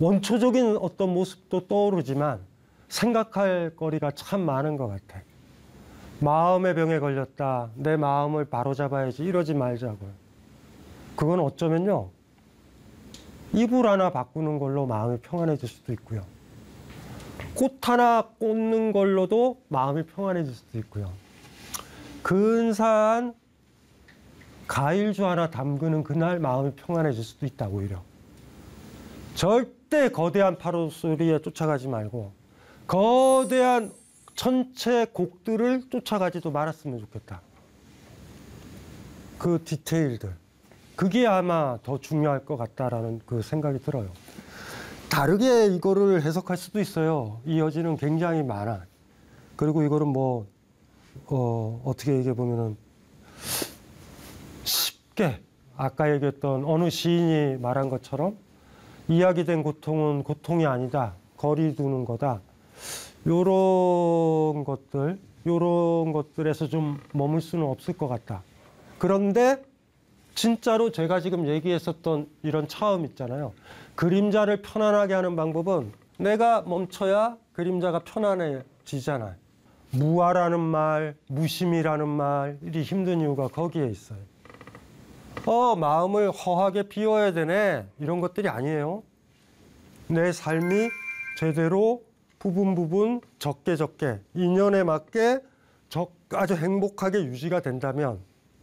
원초적인 어떤 모습도 떠오르지만 생각할 거리가 참 많은 것 같아. 마음의 병에 걸렸다. 내 마음을 바로잡아야지. 이러지 말자고요. 그건 어쩌면요, 이불 하나 바꾸는 걸로 마음이 평안해질 수도 있고요. 꽃 하나 꽂는 걸로도 마음이 평안해질 수도 있고요. 근사한 과일주 하나 담그는 그날 마음이 평안해질 수도 있다, 오히려. 절대 거대한 파도 소리에 쫓아가지 말고 거대한 전체 곡들을 쫓아가지도 말았으면 좋겠다. 그 디테일들. 그게 아마 더 중요할 것 같다라는 그 생각이 들어요. 다르게 이거를 해석할 수도 있어요. 이 여지는 굉장히 많아. 그리고 이거는 뭐 어떻게 얘기해 보면은 쉽게 아까 얘기했던 어느 시인이 말한 것처럼 이야기된 고통은 고통이 아니다. 거리 두는 거다. 요런 것들에서 좀 머물 수는 없을 것 같다. 그런데 진짜로 제가 지금 얘기했었던 이런 차음 있잖아요. 그림자를 편안하게 하는 방법은 내가 멈춰야 그림자가 편안해지잖아요. 무아라는 말, 무심이라는 말이 힘든 이유가 거기에 있어요. 마음을 허하게 비워야 되네. 이런 것들이 아니에요. 내 삶이 제대로 부분 적게 인연에 맞게 아주 행복하게 유지가 된다면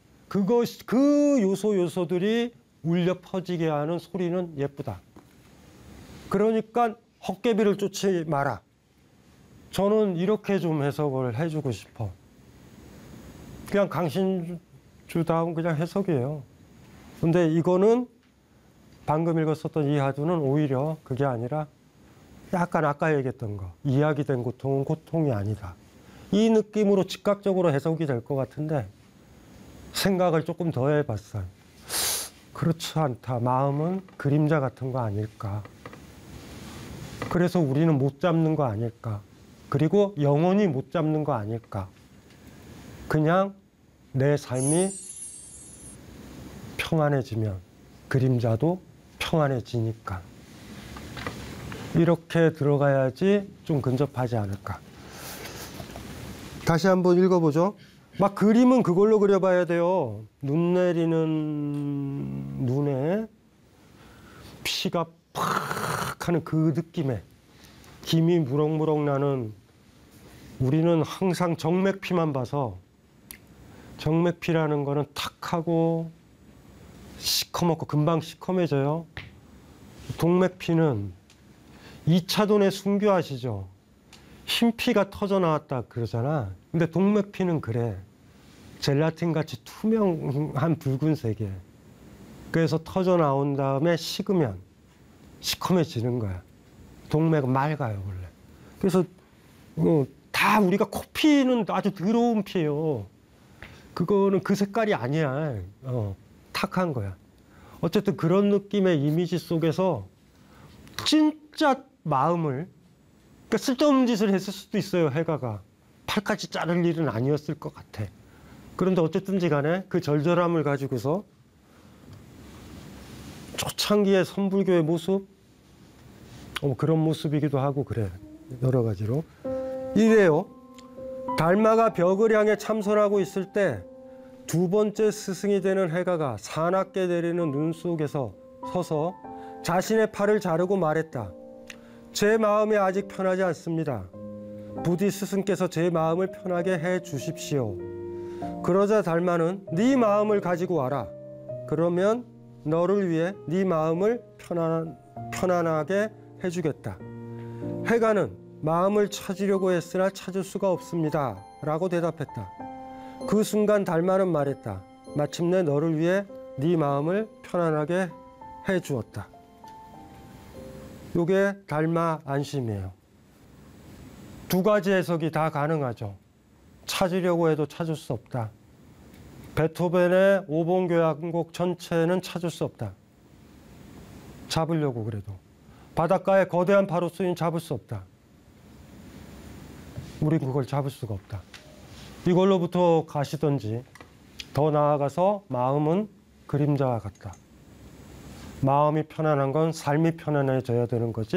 그 요소들이 울려 퍼지게 하는 소리는 예쁘다. 그러니까 헛개비를 쫓지 마라. 저는 이렇게 좀 해석을 해주고 싶어. 그냥 강신주다운 그냥 해석이에요. 근데 이거는 방금 읽었었던 이 하두는 오히려 그게 아니라 약간 아까 얘기했던 거, 이야기된 고통은 고통이 아니다. 이 느낌으로 즉각적으로 해석이 될 것 같은데 생각을 조금 더 해봤어요. 그렇지 않다. 마음은 그림자 같은 거 아닐까. 그래서 우리는 못 잡는 거 아닐까. 그리고 영원히 못 잡는 거 아닐까. 그냥 내 삶이 평안해지면 그림자도 평안해지니까. 이렇게 들어가야지 좀 근접하지 않을까. 다시 한번 읽어보죠. 막 그림은 그걸로 그려봐야 돼요. 눈 내리는 눈에 피가 팍 하는 그 느낌에 김이 무럭무럭 나는, 우리는 항상 정맥피만 봐서 정맥피라는 거는 탁 하고 시커멓고 금방 시커매져요. 동맥피는 2차돈의 순교 아시죠? 흰 피가 터져 나왔다 그러잖아. 근데 동맥피는 그래. 젤라틴 같이 투명한 붉은색이에요. 그래서 터져 나온 다음에 식으면 시커매지는 거야. 동맥은 맑아요, 원래. 그래서 다 우리가 코피는 아주 더러운 피예요. 그거는 그 색깔이 아니야. 탁한 거야. 어쨌든 그런 느낌의 이미지 속에서 진짜 마음을, 그러니까 쓸데없는 짓을 했을 수도 있어요, 해가가. 팔까지 자를 일은 아니었을 것 같아. 그런데 어쨌든지 간에 그 절절함을 가지고서 초창기의 선불교의 모습, 그런 모습이기도 하고 그래. 여러 가지로. 이래요. 달마가 벽을 향해 참선하고 있을 때 두 번째 스승이 되는 해가가 사납게 내리는 눈 속에서 서서 자신의 팔을 자르고 말했다. 제 마음이 아직 편하지 않습니다. 부디 스승께서 제 마음을 편하게 해 주십시오. 그러자 달마는 네 마음을 가지고 와라. 그러면 너를 위해 네 마음을 편안하게 해주겠다. 해가는 마음을 찾으려고 했으나 찾을 수가 없습니다. 라고 대답했다. 그 순간 달마는 말했다. 마침내 너를 위해 네 마음을 편안하게 해주었다. 이게 달마 안심이에요. 두 가지 해석이 다 가능하죠. 찾으려고 해도 찾을 수 없다. 베토벤의 5번 교향곡 전체는 찾을 수 없다. 잡으려고 그래도. 바닷가에 거대한 파도수인 잡을 수 없다. 우린 그걸 잡을 수가 없다. 이걸로부터 가시던지 더 나아가서 마음은 그림자와 같다. 마음이 편안한 건 삶이 편안해져야 되는 거지.